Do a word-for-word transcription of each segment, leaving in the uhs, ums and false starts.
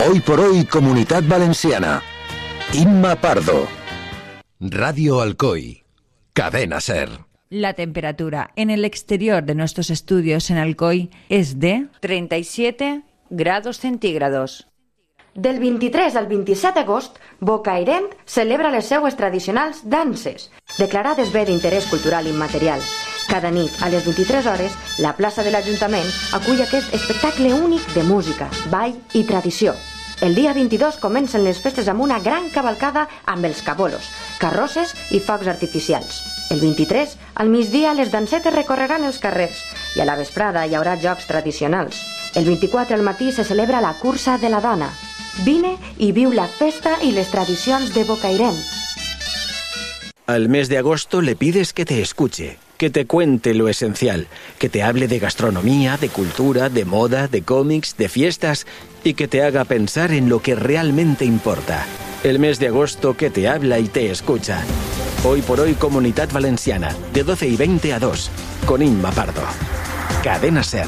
Hoy por hoy, Comunitat Valenciana. Imma Pardo. Radio Alcoy. Cadena SER. La temperatura en el exterior de nuestros estudios en Alcoy es de treinta y siete grados centígrados. Del vint-i-tres al vint-i-set d'agost, Bocairent celebra les seues tradicionals danses, declarades bé d'interès cultural immaterial. Cada nit, a les vint-i-tres hores, la plaça de l'Ajuntament acull aquest espectacle únic de música, ball i tradició. El dia vint-i-dos comencen les festes amb una gran cavalcada amb els cabolos, carrosses i focs artificials. El vint-i-tres, al migdia, les dansetes recorreran els carrers i a la vesprada hi haurà jocs tradicionals. El vint-i-quatre al matí se celebra la cursa de la dona. Vine y viu la festa y las tradiciones de Bocairent. Al mes de agosto le pides que te escuche, que te cuente lo esencial, que te hable de gastronomía, de cultura, de moda, de cómics, de fiestas y que te haga pensar en lo que realmente importa. El mes de agosto que te habla y te escucha. Hoy por hoy, Comunitat Valenciana, de doce y veinte a dos, con Imma Pardo. Cadena SER.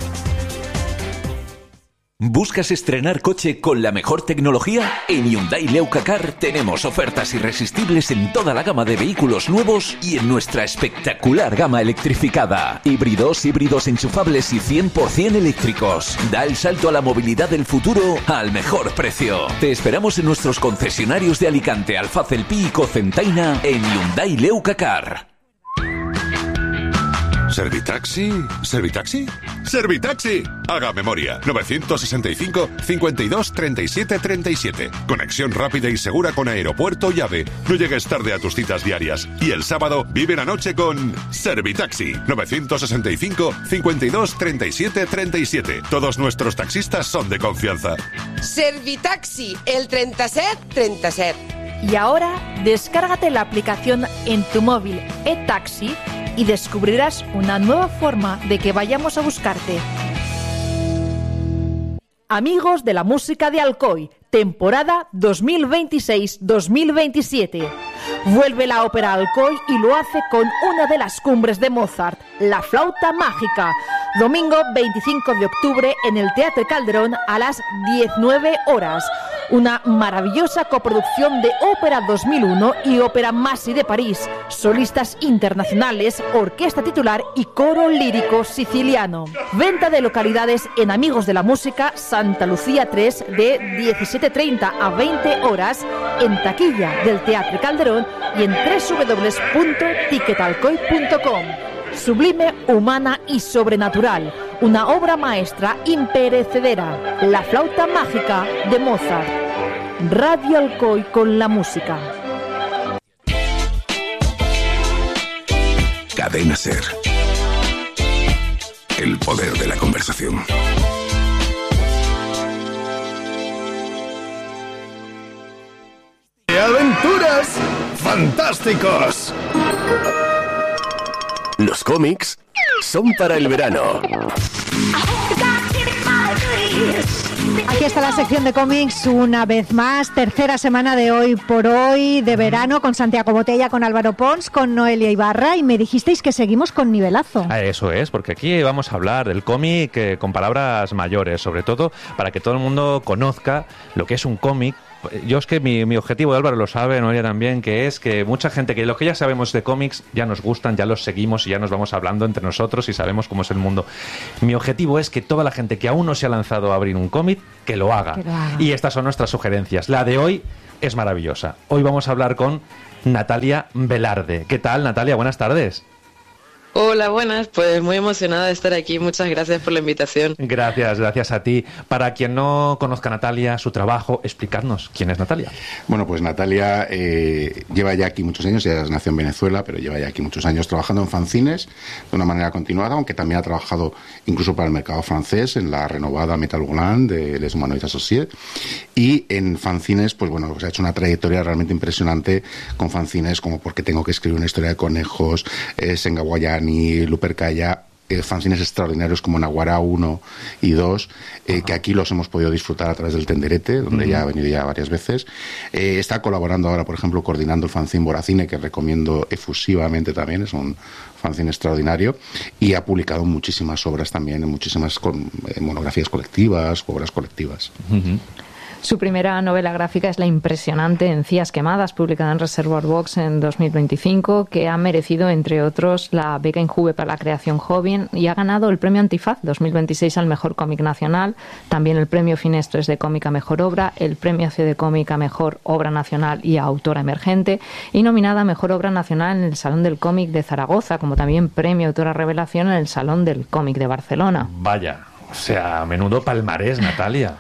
¿Buscas estrenar coche con la mejor tecnología? En Hyundai Leucacar tenemos ofertas irresistibles en toda la gama de vehículos nuevos y en nuestra espectacular gama electrificada. Híbridos, híbridos enchufables y cien por ciento eléctricos. Da el salto a la movilidad del futuro al mejor precio. Te esperamos en nuestros concesionarios de Alicante, Alfaz, El Pi y Cocentaina en Hyundai Leucacar. ¿Servitaxi? ¿Servitaxi? ¡Servitaxi! Haga memoria. novecientos sesenta y cinco, cincuenta y dos, treinta y siete, treinta y siete. Conexión rápida y segura con aeropuerto y AVE. No llegues tarde a tus citas diarias. Y el sábado vive la noche con Servitaxi. novecientos sesenta y cinco, cincuenta y dos, treinta y siete, treinta y siete. Todos nuestros taxistas son de confianza. Servitaxi, el treinta y siete, treinta y siete. Y ahora, descárgate la aplicación en tu móvil eTaxi y descubrirás una nueva forma de que vayamos a buscarte. Amigos de la música de Alcoy, temporada dos mil veintiséis dos mil veintisiete. Vuelve la ópera Alcoy y lo hace con una de las cumbres de Mozart, La Flauta Mágica. Domingo veinticinco de octubre en el Teatro Calderón a las diecinueve horas. Una maravillosa coproducción de Ópera dos mil uno y Ópera Masi de París, solistas internacionales, orquesta titular y coro lírico siciliano. Venta de localidades en Amigos de la Música, Santa Lucía tres, de diecisiete treinta a veinte horas, en taquilla del Teatro Calderón y en doble u doble u doble u punto ticketalcoy punto com. Sublime, humana y sobrenatural. Una obra maestra imperecedera. La Flauta Mágica de Mozart. Radio Alcoy con la música. Cadena SER. El poder de la conversación. ¡Aventuras! ¡Fantásticos! Los cómics son para el verano. Aquí está la sección de cómics una vez más, tercera semana de Hoy por Hoy de verano, con Santiago Botella, con Álvaro Pons, con Noelia Ibarra, y me dijisteis que seguimos con nivelazo. Eso es, porque aquí vamos a hablar del cómic eh, con palabras mayores, sobre todo para que todo el mundo conozca lo que es un cómic. Yo es que mi, mi objetivo, Álvaro lo sabe, Noelia también, que es que mucha gente, que lo que ya sabemos de cómics, ya nos gustan, ya los seguimos y ya nos vamos hablando entre nosotros y sabemos cómo es el mundo. Mi objetivo es que toda la gente que aún no se ha lanzado a abrir un cómic, que lo haga. Que lo haga. Y estas son nuestras sugerencias. La de hoy es maravillosa. Hoy vamos a hablar con Natalia Velarde. ¿Qué tal, Natalia? Buenas tardes. Hola, buenas, pues muy emocionada de estar aquí, muchas gracias por la invitación. Gracias, gracias a ti. Para quien no conozca a Natalia, su trabajo, explicarnos quién es Natalia. Bueno, pues Natalia eh, lleva ya aquí muchos años, ella nació en Venezuela, pero lleva ya aquí muchos años trabajando en fanzines de una manera continuada, aunque también ha trabajado incluso para el mercado francés, en la renovada Metal Volant de Les Humanoids Associés, y en fanzines, pues bueno, pues ha hecho una trayectoria realmente impresionante con fanzines como Porque tengo que escribir una historia de conejos, eh, Sengawayani, Lupercaya, eh, fanzines extraordinarios como Naguará uno y dos, eh, que aquí los hemos podido disfrutar a través del Tenderete, donde uh-huh. ya ha venido ya varias veces. Eh, está colaborando ahora, por ejemplo, coordinando el fanzine Boracine, que recomiendo efusivamente también, es un fanzine extraordinario, y ha publicado muchísimas obras también, muchísimas con, eh, monografías colectivas, obras colectivas. Uh-huh. Su primera novela gráfica es la impresionante Encías quemadas, publicada en Reservoir Books en dos mil veinticinco, que ha merecido, entre otros, la beca Injuve para la creación joven y ha ganado el premio Antifaz dos mil veintiséis al mejor cómic nacional, también el premio Finestres de cómic a mejor obra, el premio C de cómic a mejor obra nacional y a autora emergente, y nominada a mejor obra nacional en el Salón del Cómic de Zaragoza, como también premio autora revelación en el Salón del Cómic de Barcelona. Vaya, o sea, menudo palmarés, Natalia.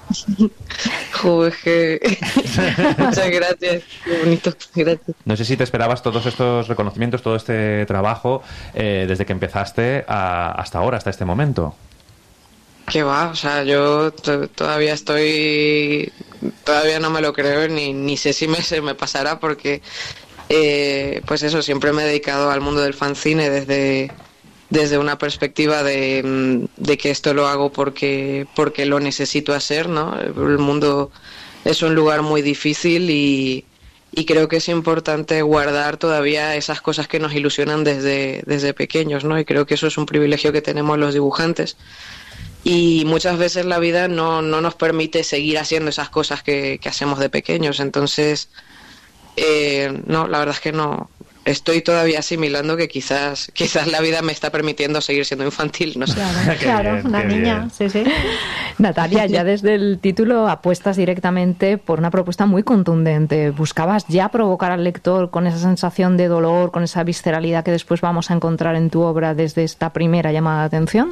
Joder, que... Muchas gracias, qué bonito, gracias. No sé si te esperabas todos estos reconocimientos, todo este trabajo, eh, desde que empezaste a, hasta ahora, hasta este momento. Que va, o sea, yo t- todavía estoy, todavía no me lo creo, ni, ni sé si me, se me pasará, porque, eh, pues eso, siempre me he dedicado al mundo del fanzine desde... desde una perspectiva de, de que esto lo hago porque porque lo necesito hacer, ¿no? El mundo es un lugar muy difícil y, y creo que es importante guardar todavía esas cosas que nos ilusionan desde, desde pequeños, ¿no? Y creo que eso es un privilegio que tenemos los dibujantes. Y muchas veces la vida no, no nos permite seguir haciendo esas cosas que, que hacemos de pequeños. Entonces, eh, no, la verdad es que no... Estoy todavía asimilando que quizás quizás la vida me está permitiendo seguir siendo infantil, no sé. Claro, claro, bien, una niña, sí, sí. Natalia, ya desde el título apuestas directamente por una propuesta muy contundente. ¿Buscabas ya provocar al lector con esa sensación de dolor, con esa visceralidad que después vamos a encontrar en tu obra desde esta primera llamada de atención?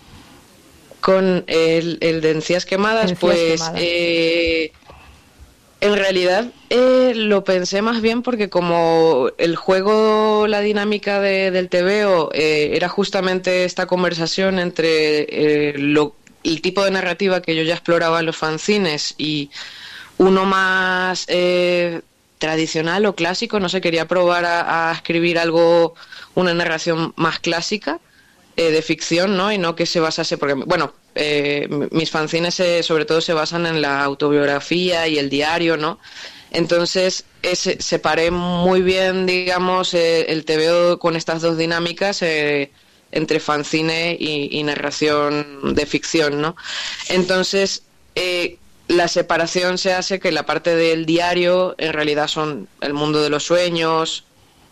Con el, el de Encías quemadas, Encías pues... quemadas. Eh, En realidad eh, lo pensé más bien porque como el juego, la dinámica de, del tebeo eh, era justamente esta conversación entre eh, lo, el tipo de narrativa que yo ya exploraba en los fanzines y uno más eh, tradicional o clásico, no sé, quería probar a, a escribir algo, una narración más clásica eh, de ficción, ¿no? Y no que se basase, porque, bueno... Eh, mis fanzines eh, sobre todo se basan en la autobiografía y el diario, ¿no? Entonces ese, separé muy bien, digamos, eh, el tebeo con estas dos dinámicas eh, entre fanzine y, y narración de ficción, ¿no? Entonces eh, la separación se hace que la parte del diario en realidad son el mundo de los sueños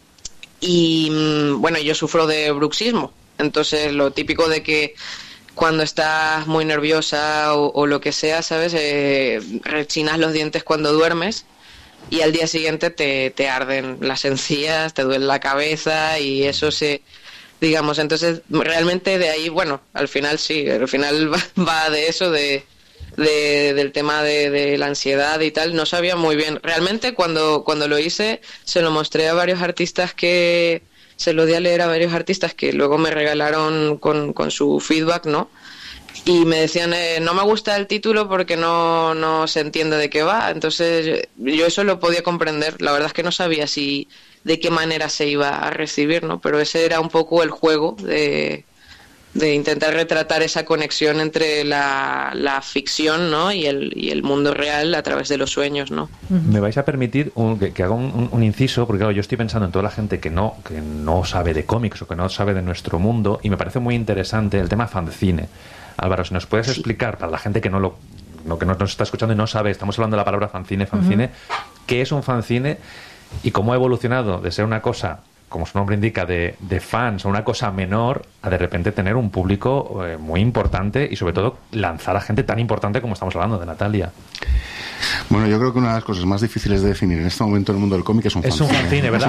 y, bueno, yo sufro de bruxismo, entonces lo típico de que cuando estás muy nerviosa o, o lo que sea, ¿sabes? Eh, rechinas los dientes cuando duermes y al día siguiente te, te arden las encías, te duele la cabeza y eso se... digamos, entonces realmente de ahí, bueno, al final sí, al final va, va de eso, de, de del tema de, de la ansiedad y tal. No sabía muy bien. Realmente cuando, cuando lo hice se lo mostré a varios artistas que... se lo di a leer a varios artistas que luego me regalaron con, con su feedback, ¿no? Y me decían, eh, no me gusta el título porque no, no se entiende de qué va. Entonces yo eso lo podía comprender. La verdad es que no sabía si de qué manera se iba a recibir, ¿no? Pero ese era un poco el juego de, de intentar retratar esa conexión entre la, la ficción, ¿no? y, el, y el mundo real a través de los sueños, ¿no? Me vais a permitir un, que, que haga un, un, un inciso, porque claro, yo estoy pensando en toda la gente que no, que no sabe de cómics o que no sabe de nuestro mundo, y me parece muy interesante el tema fanzine. Álvaro, si nos puedes sí. explicar, para la gente que no lo, no, que no nos está escuchando y no sabe, estamos hablando de la palabra fanzine, fanzine, uh-huh. ¿qué es un fanzine y cómo ha evolucionado de ser una cosa, como su nombre indica, de, de fans, o una cosa menor, a de repente tener un público eh, muy importante y sobre todo lanzar a gente tan importante como estamos hablando de Natalia? Bueno, yo creo que una de las cosas más difíciles de definir en este momento en el mundo del cómic es un fanzine. Es un fanzine, ¿verdad?